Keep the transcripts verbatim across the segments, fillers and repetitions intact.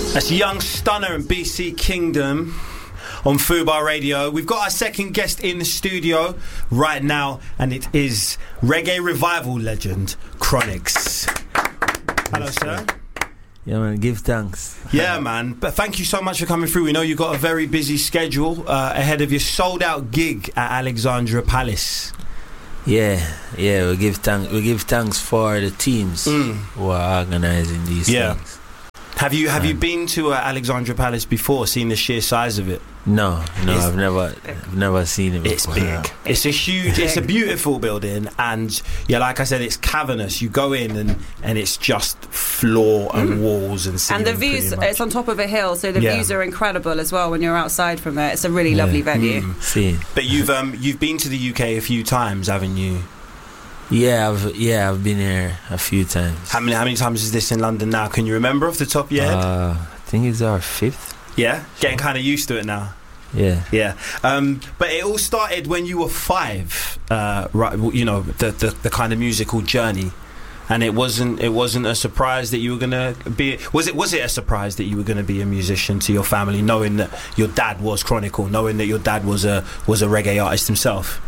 That's Young Stunner and B C Kingdom on Fubar Radio. We've got our second guest in the studio right now, and it is reggae revival legend Chronixx. Hello, sir. Yeah, man, give thanks. Yeah, man. But thank you so much for coming through. We know you've got a very busy schedule uh, ahead of your sold-out gig at Alexandra Palace. Yeah, yeah, we give thanks. We give thanks for the teams mm. who are organising these yeah. things. Have you have and you been to uh, Alexandra Palace before? Seen the sheer size of it? No, no, it's, I've never, I've never seen it before. It's big. No. It's a huge. It's a beautiful building, and yeah, like I said, it's cavernous. You go in, and and it's just floor and mm. walls and ceiling. And the views. It's on top of a hill, so the yeah. views are incredible as well. When you're outside from it, it's a really yeah. lovely venue. Mm. See, but you've um you've been to the U K a few times, haven't you? Yeah, I've yeah I've been here a few times. How many how many times is this in London now? Can you remember off the top of your head? Uh, I think it's our fifth. Yeah, getting kind of used to it now. Yeah, yeah. Um, but it all started when you were five, uh, right? You know, the, the the kind of musical journey, and it wasn't it wasn't a surprise that you were gonna be. Was it was it a surprise that you were gonna be a musician to your family, knowing that your dad was Chronicle, knowing that your dad was a was a reggae artist himself?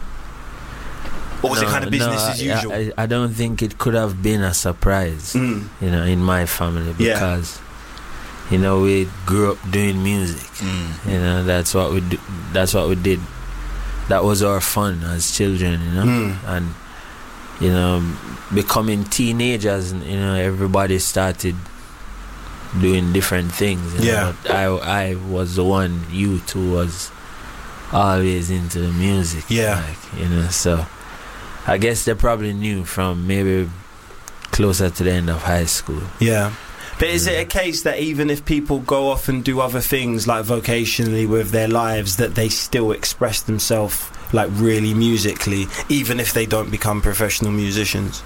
Or was no, it kind of business no, as usual? I, I don't think it could have been a surprise, mm. you know, in my family because. Yeah. You know, we grew up doing music. Mm. You know, that's what we do, that's what we did. That was our fun as children. You know, mm. and you know, becoming teenagers. You know, everybody started doing different things. You yeah, know? I I was the one youth who was always into the music. Yeah, like, you know, so I guess they probably knew from maybe closer to the end of high school. Yeah. But is it a case that even if people go off and do other things like vocationally with their lives, that they still express themselves like really musically, even if they don't become professional musicians?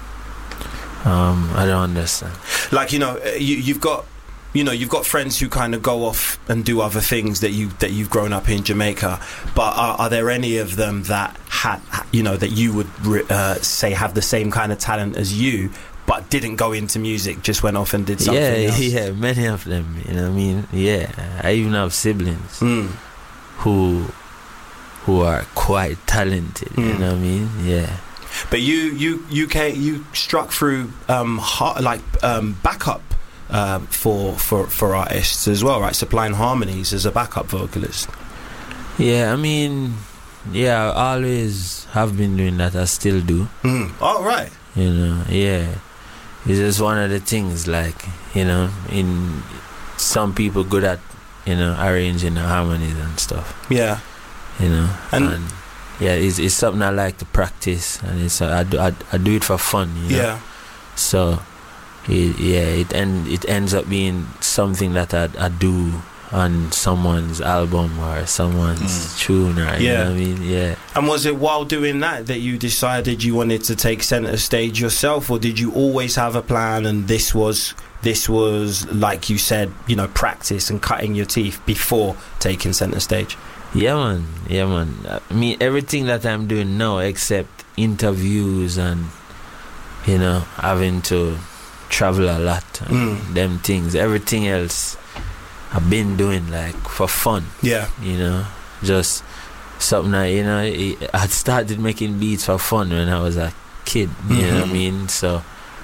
Um, I don't understand. Like, you know, you, you've got, you know, you've got friends who kind of go off and do other things that you that you've grown up in Jamaica. But are, are there any of them that had, you know, that you would uh, say have the same kind of talent as you, but didn't go into music, just went off and did something yeah, else? Yeah, many of them, you know what I mean? Yeah, I even have siblings mm. who who are quite talented, mm. you know what I mean? Yeah. But you you you came, you struck through um, ha- like um, backup uh, for, for, for artists as well, right? Supplying harmonies as a backup vocalist. Yeah, I mean, yeah, I always have been doing that, I still do. Mm. Oh, right. You know, yeah. It's just one of the things, like, you know, in some people good at, you know, arranging the harmonies and stuff. Yeah. You know, and, and yeah, it's it's something I like to practice, and it's uh, I do I, I do it for fun. You know? Yeah. So, it, yeah, it end it ends up being something that I I do on someone's album or someone's mm. tune, or, you yeah. know what I mean? Yeah. And was it while doing that that you decided you wanted to take centre stage yourself, or did you always have a plan and this was this was like you said, you know, practice and cutting your teeth before taking centre stage? Yeah, man. Yeah, man. I mean, everything that I'm doing now, except interviews and, you know, having to travel a lot and mm. them things, everything else I've been doing like for fun. Yeah. You know, just something that, you know, I started making beats for fun when I was a kid, you mm-hmm. know what I mean? So,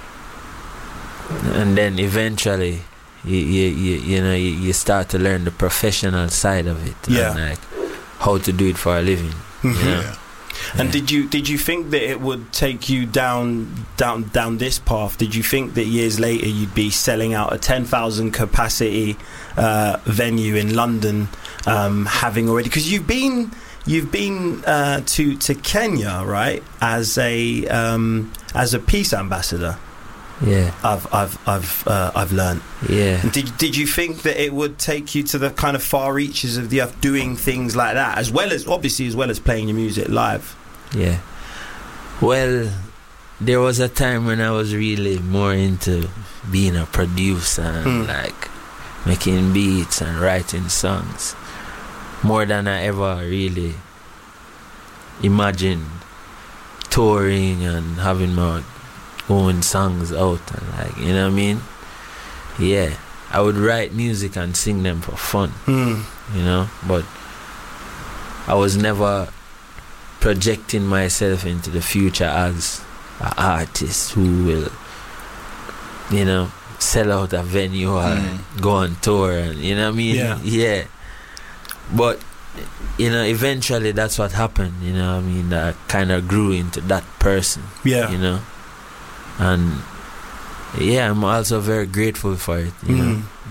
and then eventually, you you, you, you know, you, you start to learn the professional side of it. Yeah. And like how to do it for a living. Mm-hmm. You know? Yeah. And did you did you think that it would take you down down down this path? Did you think that years later you'd be selling out a ten thousand capacity uh, venue in London, um, having already, because you've been you've been uh, to to Kenya, right, as a um, as a peace ambassador? Yeah, I've I've I've uh, I've learned. Yeah. And did did you think that it would take you to the kind of far reaches of the earth, doing things like that, as well as obviously as well as playing your music live? Yeah. Well, there was a time when I was really more into being a producer and mm. like making beats and writing songs, more than I ever really imagined touring and having my own songs out and, like, you know what I mean? Yeah. I would write music and sing them for fun, mm. you know, but I was never projecting myself into the future as an artist who will, you know, sell out a venue or mm. go on tour, and you know what I mean? Yeah. yeah. But you know, eventually that's what happened, you know what I mean? I kind of grew into that person, yeah. you know, and yeah, I'm also very grateful for it, you mm. know,